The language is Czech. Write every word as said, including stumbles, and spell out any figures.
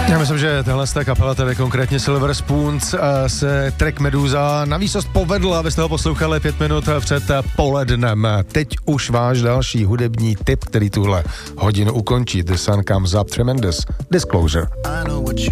Já myslím, že tahle z té kapela, tedy konkrétně Silver Spoons, se track Meduza na výsost povedl, abyste ho poslouchali pět minut před polednem. Teď už váš další hudební tip, který tuhle hodinu ukončí. The Sun Comes Up, Tremendous Disclosure.